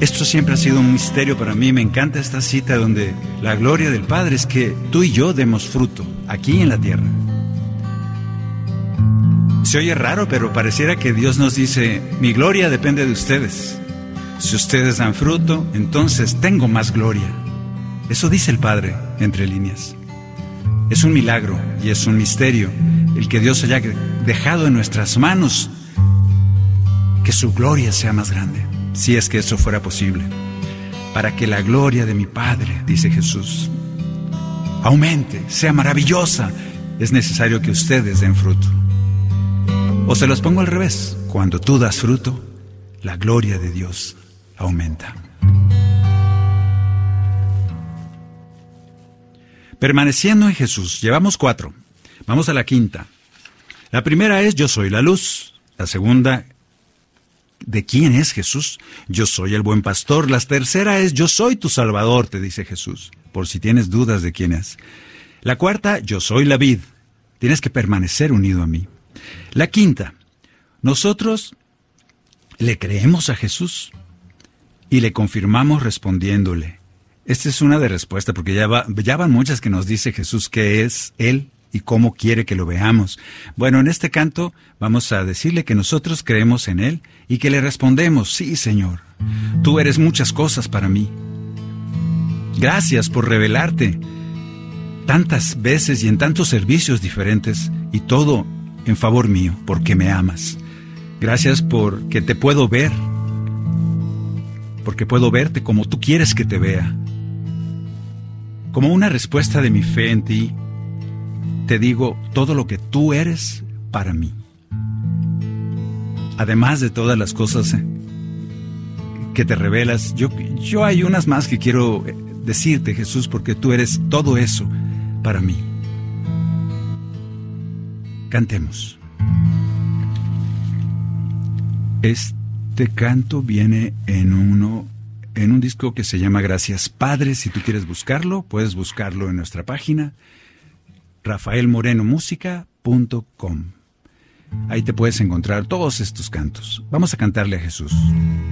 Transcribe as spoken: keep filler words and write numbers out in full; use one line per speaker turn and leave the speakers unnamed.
Esto siempre ha sido un misterio para mí. Me encanta esta cita donde la gloria del Padre es que tú y yo demos fruto aquí en la tierra. Se oye raro, pero pareciera que Dios nos dice, mi gloria depende de ustedes. Si ustedes dan fruto, entonces tengo más gloria. Eso dice el Padre, entre líneas. Es un milagro y es un misterio el que Dios haya dejado en nuestras manos que su gloria sea más grande, si es que eso fuera posible. Para que la gloria de mi Padre, dice Jesús, aumente, sea maravillosa, es necesario que ustedes den fruto. O se los pongo al revés, cuando tú das fruto, la gloria de Dios aumenta. Permaneciendo en Jesús, llevamos cuatro. Vamos a la quinta. La primera es, yo soy la luz. La segunda, ¿de quién es Jesús? Yo soy el buen pastor. La tercera es, yo soy tu Salvador, te dice Jesús, por si tienes dudas de quién es. La cuarta, yo soy la vid. Tienes que permanecer unido a mí. La quinta, nosotros le creemos a Jesús y le confirmamos respondiéndole. Esta es una de respuestas, porque ya, va, ya van muchas que nos dice Jesús qué es Él y cómo quiere que lo veamos. Bueno, en este canto vamos a decirle que nosotros creemos en Él y que le respondemos, sí, Señor, tú eres muchas cosas para mí. Gracias por revelarte tantas veces y en tantos servicios diferentes y todo en favor mío, porque me amas. Gracias porque te puedo ver, porque puedo verte como tú quieres que te vea. Como una respuesta de mi fe en ti, te digo todo lo que tú eres para mí. Además de todas las cosas que te revelas, yo, yo hay unas más que quiero decirte, Jesús, porque tú eres todo eso para mí. Cantemos. Este canto viene en uno, en un disco que se llama Gracias Padre. Si tú quieres buscarlo, puedes buscarlo en nuestra página rafael moreno música punto com. Ahí te puedes encontrar todos estos cantos. Vamos a cantarle a Jesús.